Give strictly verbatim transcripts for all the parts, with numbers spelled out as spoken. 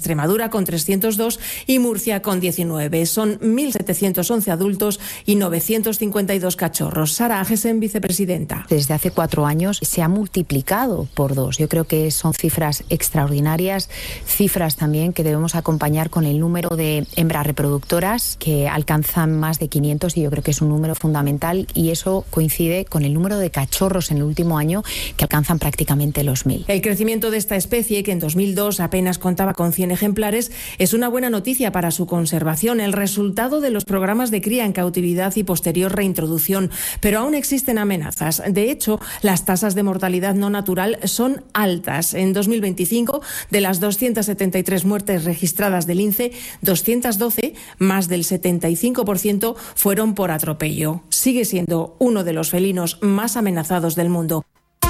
Extremadura con trescientos dos y Murcia con diecinueve. Son mil setecientos once adultos y novecientos cincuenta y dos cachorros. Sara Agesen, vicepresidenta. Desde hace cuatro años se ha multiplicado por dos. Yo creo que son cifras extraordinarias, cifras también que debemos acompañar con el número de hembras reproductoras que alcanzan más de quinientos, y yo creo que es un número fundamental, y eso coincide con el número de cachorros en el último año que alcanzan prácticamente los mil. El crecimiento de esta especie, que en dos mil dos apenas contaba con cien ejemplares, es una buena noticia para su conservación, el resultado de los programas de cría en cautividad y posterior reintroducción, pero aún existen amenazas. De hecho, las tasas de mortalidad no natural son altas. En dos mil veinticinco, de las doscientas setenta y tres muertes registradas del lince, doscientas doce, más del setenta y cinco por ciento, fueron por atropello. Sigue siendo uno de los felinos más amenazados del mundo.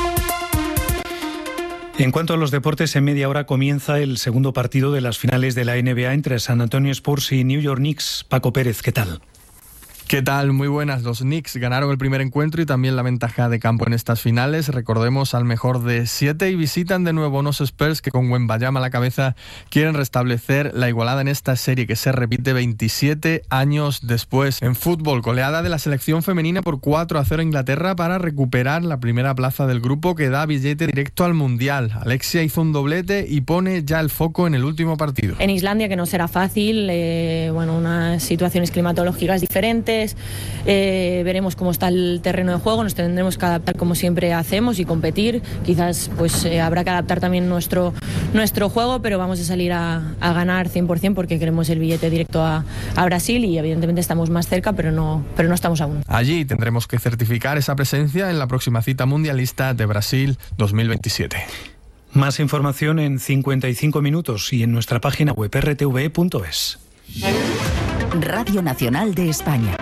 En cuanto a los deportes, en media hora comienza el segundo partido de las finales de la N B A entre San Antonio Spurs y New York Knicks. Paco Pérez, ¿qué tal? ¿Qué tal? Muy buenas. Los Knicks ganaron el primer encuentro y también la ventaja de campo en estas finales. Recordemos al mejor de siete y visitan de nuevo unos Spurs que con Wembanyama a la cabeza quieren restablecer la igualada en esta serie que se repite veintisiete años después. En fútbol, goleada de la selección femenina por cuatro a cero a Inglaterra para recuperar la primera plaza del grupo que da billete directo al Mundial. Alexia hizo un doblete y pone ya el foco en el último partido. En Islandia, que no será fácil, eh, bueno, unas situaciones climatológicas diferentes. Eh, veremos cómo está el terreno de juego, nos tendremos que adaptar como siempre hacemos y competir. Quizás pues eh, habrá que adaptar también nuestro, nuestro juego, pero vamos a salir a, a ganar cien por ciento porque queremos el billete directo a, a Brasil y evidentemente estamos más cerca, pero no, pero no estamos aún. Allí tendremos que certificar esa presencia en la próxima cita mundialista de Brasil dos mil veintisiete. Más información en cincuenta y cinco minutos y en nuestra página web r t v punto es. Radio Nacional de España.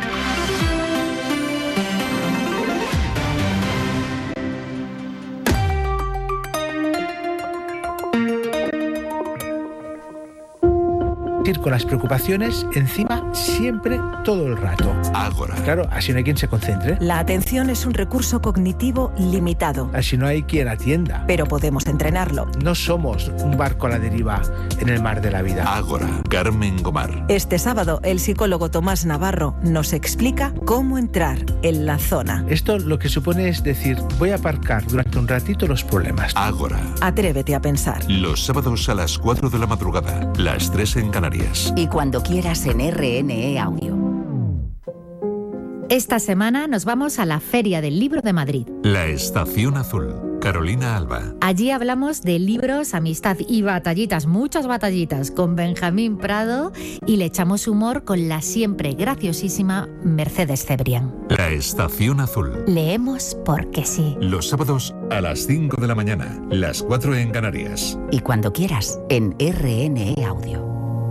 Ir con las preocupaciones encima siempre, todo el rato. Ágora. Claro, así no hay quien se concentre. La atención es un recurso cognitivo limitado. Así no hay quien atienda. Pero podemos entrenarlo. No somos un barco a la deriva en el mar de la vida. Ágora. Carmen Gomar. Este sábado, el psicólogo Tomás Navarro nos explica cómo entrar en la zona. Esto lo que supone es decir, voy a aparcar durante un ratito los problemas. Ágora. Atrévete a pensar. Los sábados a las cuatro de la madrugada, las tres en Canarias. Y cuando quieras en R N E Audio. Esta semana nos vamos a la Feria del Libro de Madrid. La Estación Azul. Carolina Alba. Allí hablamos de libros, amistad y batallitas, muchas batallitas, con Benjamín Prado, y le echamos humor con la siempre graciosísima Mercedes Cebrián. La Estación Azul. Leemos porque sí. Los sábados a las cinco de la mañana, las cuatro en Canarias. Y cuando quieras en R N E Audio.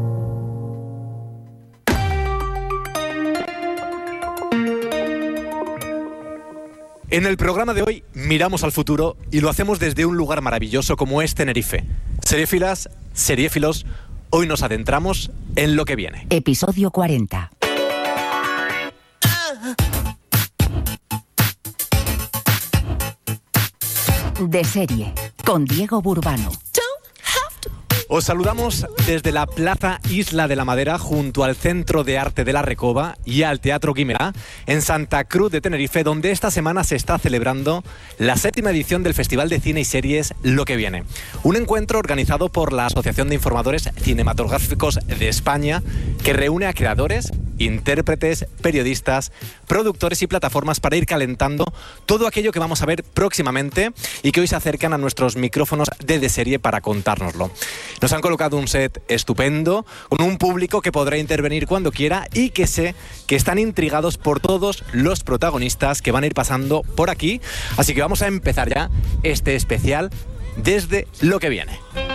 En el programa de hoy miramos al futuro y lo hacemos desde un lugar maravilloso como es Tenerife. Seriéfilas, seriéfilos, hoy nos adentramos en lo que viene. Episodio cuarenta. De serie, con Diego Burbano. Os saludamos desde la Plaza Isla de la Madera, junto al Centro de Arte de la Recoba y al Teatro Guimerá, en Santa Cruz de Tenerife, donde esta semana se está celebrando la séptima edición del Festival de Cine y Series Lo que Viene. Un encuentro organizado por la Asociación de Informadores Cinematográficos de España, que reúne a creadores, intérpretes, periodistas, productores y plataformas para ir calentando todo aquello que vamos a ver próximamente y que hoy se acercan a nuestros micrófonos de De Serie para contárnoslo. Nos han colocado un set estupendo, con un público que podrá intervenir cuando quiera y que sé que están intrigados por todos los protagonistas que van a ir pasando por aquí. Así que vamos a empezar ya este especial desde Lo que Viene.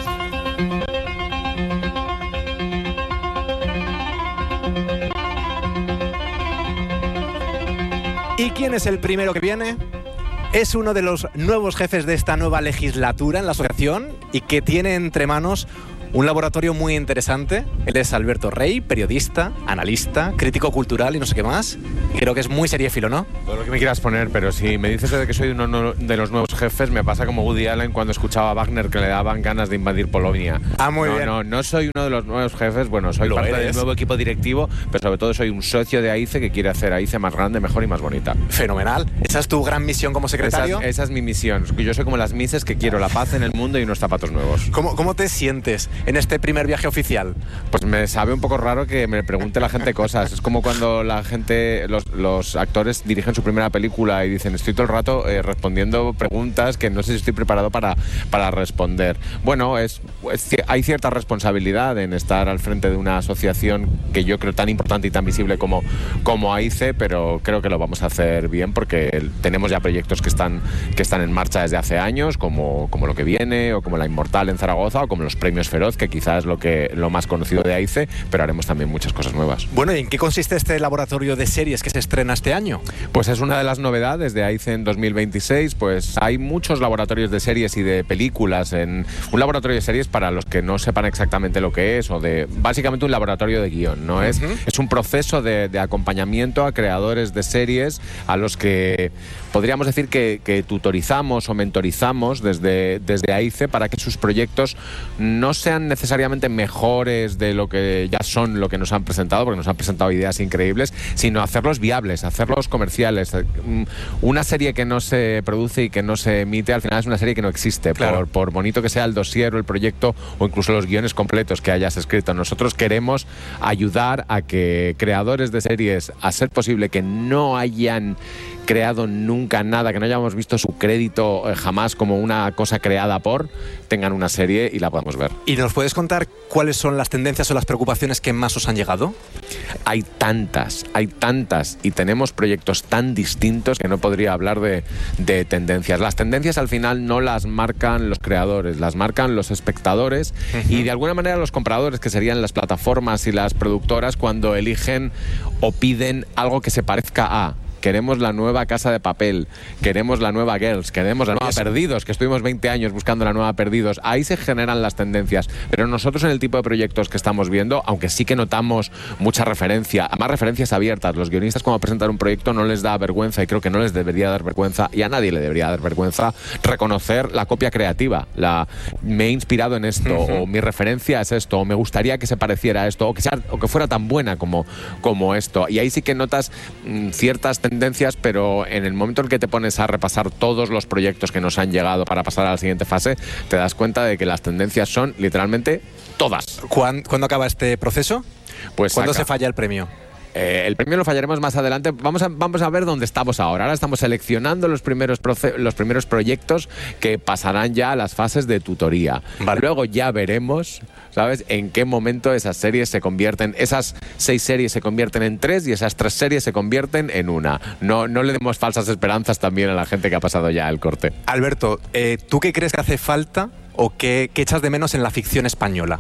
¿Y quién es el primero que viene? Es uno de los nuevos jefes de esta nueva legislatura en la asociación y que tiene entre manos Un laboratorio muy interesante. Él es Alberto Rey, periodista, analista, crítico cultural y no sé qué más. Y creo que es muy seriéfilo, ¿no? Todo lo que me quieras poner, pero si me dices de que soy uno de los nuevos jefes, me pasa como Woody Allen cuando escuchaba a Wagner que le daban ganas de invadir Polonia. Ah, muy no, bien. No, no soy uno de los nuevos jefes, bueno, soy Lo parte eres. del nuevo equipo directivo, pero sobre todo soy un socio de AICE que quiere hacer AICE más grande, mejor y más bonita. Fenomenal. ¿Esa es tu gran misión como secretario? Esa, esa es mi misión. Yo soy como las mises que quiero la paz en el mundo y unos zapatos nuevos. ¿Cómo, cómo te sientes en este primer viaje oficial? Pues me sabe un poco raro que me pregunte la gente cosas. Es como cuando la gente, los, los actores dirigen su primera película y dicen, estoy todo el rato eh, respondiendo preguntas que no sé si estoy preparado para, para responder. Bueno, es, es, hay cierta responsabilidad en estar al frente de una asociación que yo creo tan importante y tan visible como, como AICE, pero creo que lo vamos a hacer bien porque tenemos ya proyectos que están, que están en marcha desde hace años, como, como Lo que viene, o como La Inmortal en Zaragoza, o como los Premios Feroz, que quizás es lo, que, lo más conocido de AICE, pero haremos también muchas cosas nuevas. Bueno, ¿y en qué consiste este laboratorio de series que se estrena este año? Pues es una de las novedades de AICE en dos mil veintiséis, pues hay muchos laboratorios de series y de películas. En un laboratorio de series, para los que no sepan exactamente lo que es, o de básicamente un laboratorio de guión, ¿no? Uh-huh. es, es un proceso de, de acompañamiento a creadores de series a los que podríamos decir que, que tutorizamos o mentorizamos desde, desde AICE para que sus proyectos no sean necesariamente mejores de lo que ya son, lo que nos han presentado, porque nos han presentado ideas increíbles, sino hacerlos viables, hacerlos comerciales. Una serie que no se produce y que no se emite, al final es una serie que no existe, claro. por, por bonito que sea el dossier o el proyecto o incluso los guiones completos que hayas escrito. Nosotros queremos ayudar a que creadores de series, a ser posible que no hayan creado nunca nada, que no hayamos visto su crédito eh, jamás como una cosa creada por, tengan una serie y la podamos ver. ¿Y nos puedes contar cuáles son las tendencias o las preocupaciones que más os han llegado? Hay tantas, hay tantas y tenemos proyectos tan distintos que no podría hablar de, de tendencias. Las tendencias al final no las marcan los creadores, las marcan los espectadores uh-huh. y de alguna manera los compradores, que serían las plataformas y las productoras, cuando eligen o piden algo que se parezca a. Queremos la nueva Casa de Papel, queremos la nueva Girls, queremos la nueva Eso. Perdidos, que estuvimos veinte años buscando la nueva Perdidos. Ahí se generan las tendencias, pero nosotros en el tipo de proyectos que estamos viendo, aunque sí que notamos mucha referencia, más referencias abiertas, los guionistas cuando presentan un proyecto no les da vergüenza, y creo que no les debería dar vergüenza, y a nadie le debería dar vergüenza, reconocer la copia creativa, la me he inspirado en esto, uh-huh. o mi referencia es esto, o me gustaría que se pareciera a esto, o que, sea, o que fuera tan buena como, como esto. Y ahí sí que notas mmm, ciertas tendencias tendencias, pero en el momento en que te pones a repasar todos los proyectos que nos han llegado para pasar a la siguiente fase, te das cuenta de que las tendencias son literalmente todas. ¿Cuándo, ¿cuándo acaba este proceso? Pues ¿Cuándo acá. se falla el premio? Eh, el premio lo fallaremos más adelante. Vamos a, vamos a ver dónde estamos ahora. Ahora estamos seleccionando los primeros, proce- los primeros proyectos que pasarán ya a las fases de tutoría. Vale. Luego ya veremos, ¿sabes?, en qué momento esas series se convierten, esas seis series se convierten en tres y esas tres series se convierten en una. No, no le demos falsas esperanzas también a la gente que ha pasado ya el corte. Alberto, eh, ¿tú qué crees que hace falta o qué, qué echas de menos en la ficción española?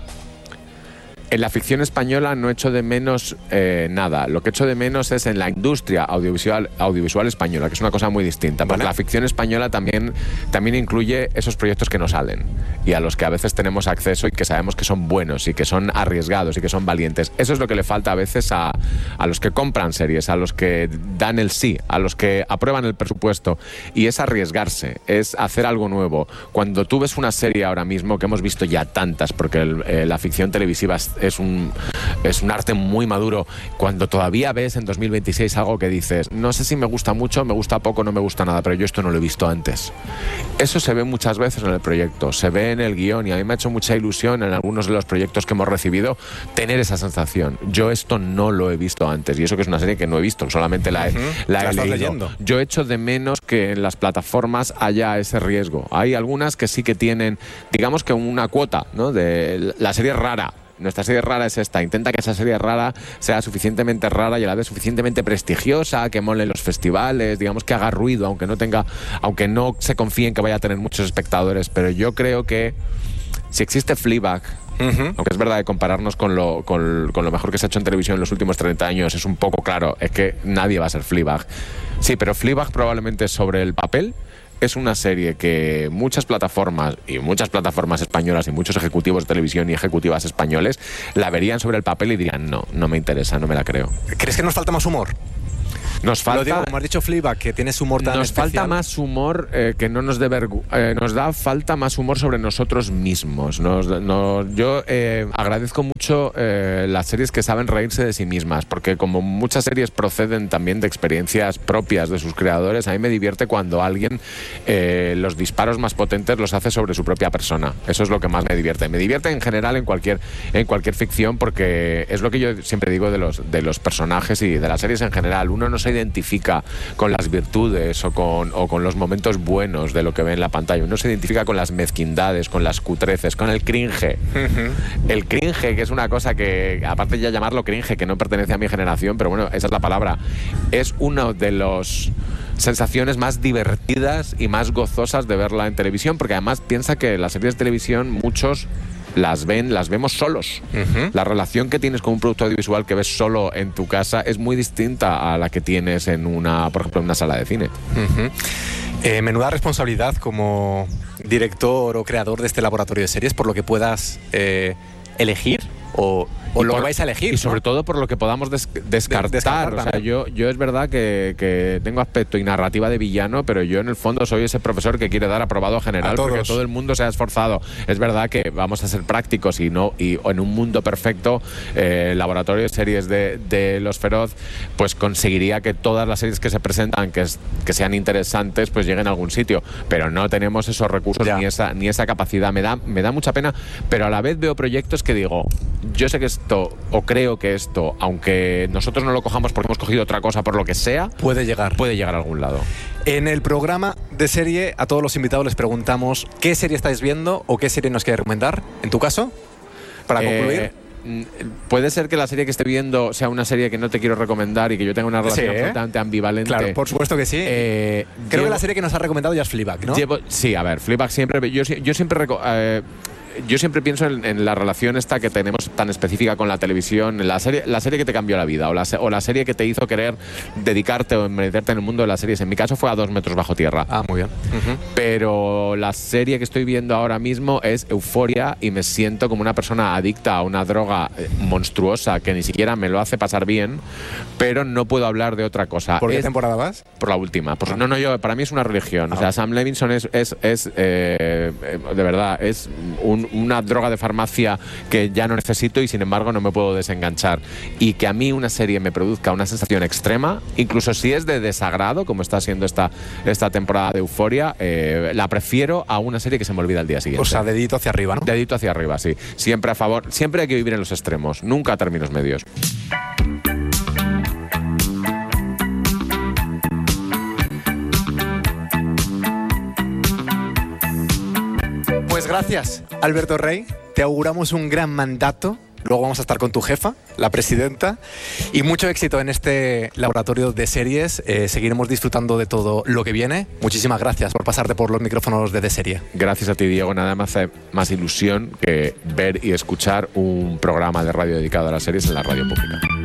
En la ficción española no echo de menos eh, nada. Lo que echo de menos es en la industria audiovisual, audiovisual española, que es una cosa muy distinta. Porque ¿Vale? la ficción española también, también incluye esos proyectos que no salen y a los que a veces tenemos acceso y que sabemos que son buenos y que son arriesgados y que son valientes. Eso es lo que le falta a veces a, a los que compran series, a los que dan el sí, a los que aprueban el presupuesto. Y es arriesgarse, es hacer algo nuevo. Cuando tú ves una serie ahora mismo, que hemos visto ya tantas, porque el, eh, la ficción televisiva es Es un, es un arte muy maduro. Cuando todavía ves en dos mil veintiséis algo que dices, no sé si me gusta mucho, me gusta poco, no me gusta nada, pero yo esto no lo he visto antes. Eso se ve muchas veces en el proyecto, se ve en el guión, y a mí me ha hecho mucha ilusión en algunos de los proyectos que hemos recibido tener esa sensación. Yo esto no lo he visto antes, y eso que es una serie que no he visto, solamente la he, uh-huh. la he leído. Leyendo. Yo echo de menos que en las plataformas haya ese riesgo. Hay algunas que sí que tienen, digamos que una cuota, ¿no?, de la serie rara. Nuestra serie rara es esta. Intenta que esa serie rara sea suficientemente rara y a la vez suficientemente prestigiosa, que mole en los festivales, digamos que haga ruido, aunque no tenga, aunque no se confíe en que vaya a tener muchos espectadores. Pero yo creo que si existe Fleabag, uh-huh. aunque es verdad que compararnos con lo, con, con lo mejor que se ha hecho en televisión en los últimos treinta años es un poco claro, es que nadie va a ser Fleabag. Sí, pero Fleabag probablemente sobre el papel es una serie que muchas plataformas, y muchas plataformas españolas y muchos ejecutivos de televisión y ejecutivas españoles la verían sobre el papel y dirían, no, no me interesa, no me la creo. ¿Crees que nos falta más humor? Nos falta, Lo digo, como has dicho, Fleabag, que tienes humor tan Nos especial. falta más humor eh, que no nos dé vergu- eh, nos da falta más humor sobre nosotros mismos. Nos, nos, yo eh, agradezco mucho eh, las series que saben reírse de sí mismas, porque como muchas series proceden también de experiencias propias de sus creadores, a mí me divierte cuando alguien eh, los disparos más potentes los hace sobre su propia persona. Eso es lo que más me divierte. Me divierte en general en cualquier, en cualquier ficción, porque es lo que yo siempre digo de los, de los personajes y de las series en general. Uno no se identifica con las virtudes o con, o con los momentos buenos de lo que ve en la pantalla. Uno se identifica con las mezquindades, con las cutreces, con el cringe. Uh-huh. El cringe, que es una cosa que, aparte ya llamarlo cringe, que no pertenece a mi generación, pero bueno, esa es la palabra, es uno de los sensaciones más divertidas y más gozosas de verla en televisión, porque además piensa que las series de televisión muchos las ven, las vemos solos. Uh-huh. La relación que tienes con un producto audiovisual que ves solo en tu casa es muy distinta a la que tienes en una, por ejemplo, en una sala de cine. Uh-huh. Eh, menuda responsabilidad como director o creador de este laboratorio de series, por lo que puedas eh, elegir o, o lo por, que vais a elegir. Y sobre ¿no? todo por lo que podamos des, descartar. Des, descartar o sea, yo, yo es verdad que, que tengo aspecto y narrativa de villano, pero yo en el fondo soy ese profesor que quiere dar aprobado general porque todo el mundo se ha esforzado. Es verdad que vamos a ser prácticos y no y en un mundo perfecto, eh, el laboratorio de series de, de Los Feroz pues conseguiría que todas las series que se presentan, que, es, que sean interesantes, pues lleguen a algún sitio. Pero no tenemos esos recursos ni esa, ni esa capacidad. Me da, me da mucha pena, pero a la vez veo proyectos que digo, yo sé que esto, o creo que esto, aunque nosotros no lo cojamos porque hemos cogido otra cosa por lo que sea, puede llegar. Puede llegar a algún lado. En el programa de serie, a todos los invitados les preguntamos qué serie estáis viendo o qué serie nos quieres recomendar. ¿En tu caso? Para eh, concluir. Puede ser que la serie que esté viendo sea una serie que no te quiero recomendar y que yo tenga una relación sí, ¿eh? absolutamente ambivalente. Claro, por supuesto que sí. Eh, Creo llevo, que la serie que nos ha recomendado ya es Fleabag, ¿no? Llevo, sí, a ver, Fleabag siempre... Yo, yo siempre... Eh, Yo siempre pienso en, en la relación esta que tenemos tan específica con la televisión, la serie, la serie que te cambió la vida o la, o la serie que te hizo querer dedicarte o meterte en el mundo de las series. En mi caso fue A dos metros bajo tierra. Ah, muy bien. Uh-huh. Pero la serie que estoy viendo ahora mismo es Euphoria y me siento como una persona adicta a una droga monstruosa que ni siquiera me lo hace pasar bien, pero no puedo hablar de otra cosa. ¿Por qué es, temporada vas? Por la última. Por, ah. No, no, yo, para mí es una religión. Ah. O sea, Sam Levinson es, es, es eh, de verdad, es un una droga de farmacia que ya no necesito y sin embargo no me puedo desenganchar. Y que a mí una serie me produzca una sensación extrema, incluso si es de desagrado, como está siendo esta, esta temporada de Euphoria, eh, la prefiero a una serie que se me olvida el día siguiente. O sea, dedito hacia arriba, ¿no? Dedito hacia arriba, sí. Siempre a favor, siempre hay que vivir en los extremos, nunca a términos medios. Pues gracias, Alberto Rey. Te auguramos un gran mandato. Luego vamos a estar con tu jefa, la presidenta, y mucho éxito en este laboratorio de series. Eh, seguiremos disfrutando de todo lo que viene. Muchísimas gracias por pasarte por los micrófonos de De Serie. Gracias a ti, Diego. Nada más hace más ilusión que ver y escuchar un programa de radio dedicado a las series en la radio pública.